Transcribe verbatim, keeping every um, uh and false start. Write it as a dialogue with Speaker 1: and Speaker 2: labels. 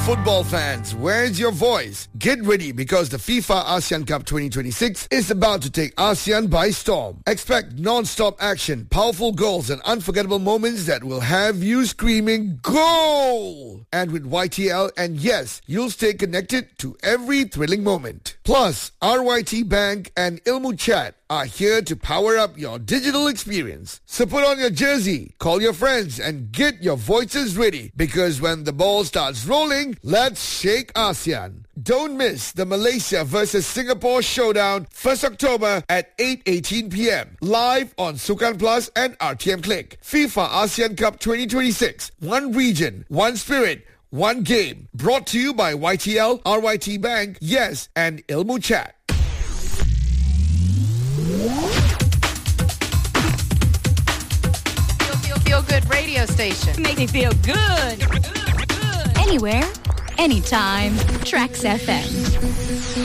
Speaker 1: football fans, where's your voice? Get ready because the FIFA ASEAN Cup twenty twenty-six is about to take ASEAN by storm. Expect non-stop action, powerful goals and unforgettable moments that will have you screaming goal! And with Y T L, and yes, you'll stay connected to every thrilling moment. Plus, R Y T Bank and Ilmu Chat are here to power up your digital experience. So put on your jersey, call your friends and get your voices ready because when the ball starts rolling, let's shake ASEAN. Don't miss the Malaysia versus Singapore showdown first October at eight eighteen p.m. live on Sukan Plus and R T M Click. FIFA ASEAN Cup twenty twenty-six. One region, one spirit, one game. Brought to you by Y T L, R Y T Bank, Yes and Ilmu Chat.
Speaker 2: Feel, feel, feel good radio station.
Speaker 3: Make me feel good. Good, good. Anywhere, anytime. Trax F M.